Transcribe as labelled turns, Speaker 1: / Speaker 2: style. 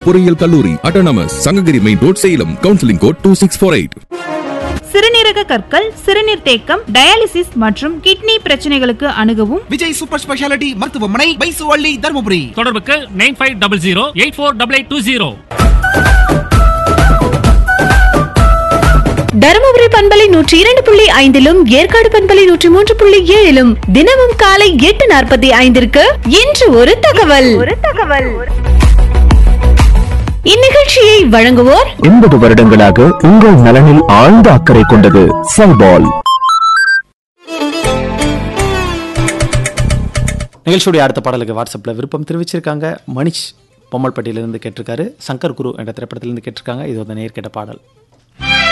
Speaker 1: பொறியியல் கல்லூரி autonomous Sankagiri main road Salem. Counselling code 2648.
Speaker 2: சிறுநீரக கற்கள், சிறுநீர் தேக்கம், டயாலிசிஸ் மற்றும் கிட்னி பிரச்சனைகளுக்கு அணுகவும்
Speaker 3: விஜய் சூப்பர் ஸ்பெஷாலிட்டி மருத்துவமனை, பைசுவள்ளி, தர்மபுரி.
Speaker 4: தொடர்புக்கு 9500848820.
Speaker 5: தருமபுரி பண்பலை 102.5 ஏற்காடு பண்பலை 103.7 தினமும் காலை 8:45 இன்று ஒரு தகவல். இந்நிகழ்ச்சியை வழங்குவோர்
Speaker 6: 80 வருடங்களாக உங்கள் நலனில் ஆழ்ந்த அக்கறை கொண்டது சைபால்.
Speaker 7: நிகழ்ச்சியுடைய அடுத்த பாடலுக்கு வாட்ஸ்அப்பில் விருப்பம் தெரிவிச்சிருக்காங்க. மணிஷ் பொம்மல்பட்டியிலிருந்து கேட்டிருக்காரு. சங்கர் குரு என்ற திரைப்படத்திலிருந்து கேட்டிருக்காங்க. இது ஒரு நேர் கேட்ட பாடல்.